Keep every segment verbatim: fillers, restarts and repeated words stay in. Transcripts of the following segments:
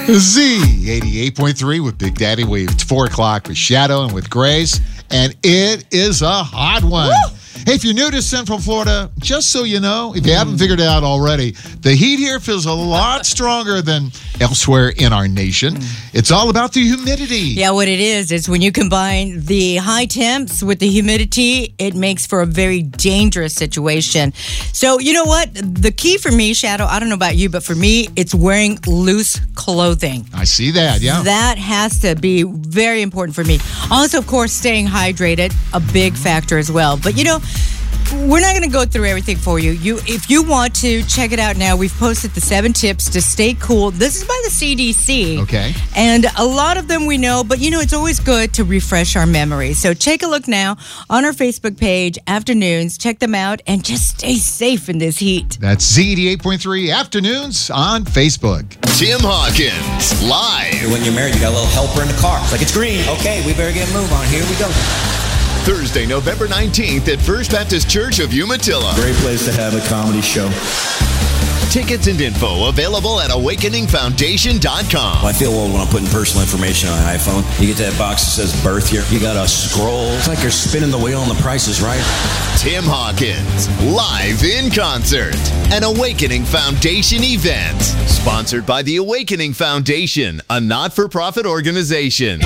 Z eighty-eight point three with Big Daddy Wave. It's four o'clock with Shadow and with Grace, and it is a hot one. Woo! Hey, if you're new to Central Florida, just so you know, if you mm. haven't figured it out already, the heat here feels a lot stronger than elsewhere in our nation. Mm. It's all about the humidity. Yeah, what it is, is when you combine the high temps with the humidity, it makes for a very dangerous situation. So, you know what? The key for me, Shadow, I don't know about you, but for me, it's wearing loose clothing. I see that, yeah. That has to be very important for me. Also, of course, staying hydrated, a big factor as well. But, you know, we're not going to go through everything for you. You, if you want to check it out now, we've posted the seven tips to stay cool. This is by the C D C. Okay. And a lot of them we know, but you know, it's always good to refresh our memory. So take a look now on our Facebook page, Afternoons. Check them out and just stay safe in this heat. That's Z eighty-eight point three Afternoons on Facebook. Tim Hawkins, live. When you're married, you got a little helper in the car. It's like, it's green. Okay, we better get a move on. Here we go. Thursday, November nineteenth at First Baptist Church of Umatilla. Great place to have a comedy show. Tickets and info available at awakening foundation dot com. Well, I feel old when I'm putting personal information on an iPhone. You get to that box that says birth year. You got to scroll. It's like you're spinning the wheel on the prices, right? Tim Hawkins, live in concert. An Awakening Foundation event. Sponsored by the Awakening Foundation, a not-for-profit organization.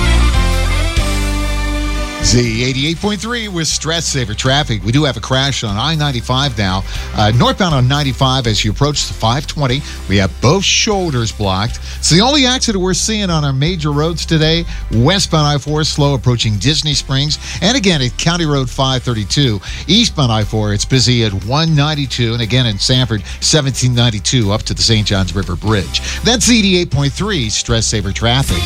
Z eighty-eight point three with Stress Saver Traffic. We do have a crash on I ninety-five now. Uh, northbound on ninety-five as you approach the five twenty. We have both shoulders blocked. It's the only accident we're seeing on our major roads today. Westbound I four slow approaching Disney Springs. And again at County Road five thirty-two. Eastbound I four, it's busy at one ninety-two. And again in Sanford, seventeen ninety-two up to the Saint Johns River Bridge. That's Z eighty-eight point three Stress Saver Traffic.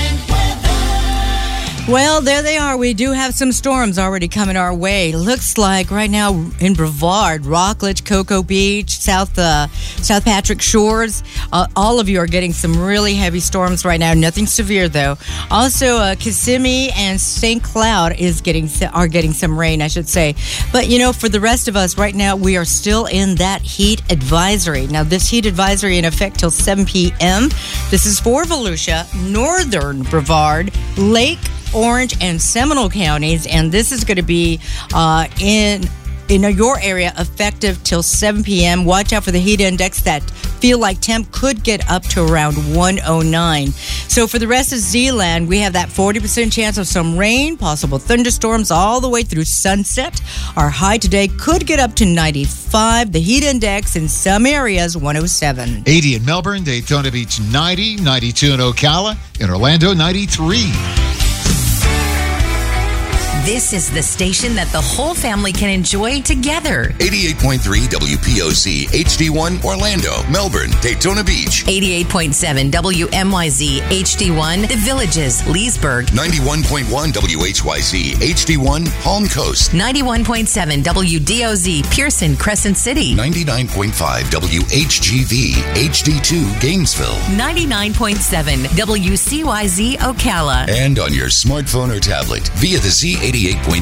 Well, there they are. We do have some storms already coming our way. Looks like right now in Brevard, Rockledge, Cocoa Beach, South uh, South Patrick Shores, uh, all of you are getting some really heavy storms right now. Nothing severe though. Also, uh, Kissimmee and Saint Cloud is getting are getting some rain, I should say. But you know, for the rest of us right now, we are still in that heat advisory. Now, this heat advisory in effect till seven p.m. This is for Volusia, Northern Brevard, Lake, Orange, and Seminole counties, and this is going to be uh, in in your area effective till seven p.m. Watch out for the heat index. That feel like temp could get up to around one oh nine. So for the rest of Z-Land, we have that forty percent chance of some rain, possible thunderstorms all the way through sunset. Our high today could get up to ninety-five. The heat index in some areas, one oh seven. eighty in Melbourne, Daytona Beach ninety, ninety-two in Ocala, in Orlando ninety-three. This is the station that the whole family can enjoy together. eighty-eight point three W P O C H D one Orlando, Melbourne, Daytona Beach. eighty-eight point seven W M Y Z H D one The Villages, Leesburg. ninety-one point one W H Y Z H D one Palm Coast. ninety-one point seven W D O Z Pearson, Crescent City. ninety-nine point five W H G V H D two Gainesville. ninety-nine point seven W C Y Z Ocala. And on your smartphone or tablet via the Z eighty-eight point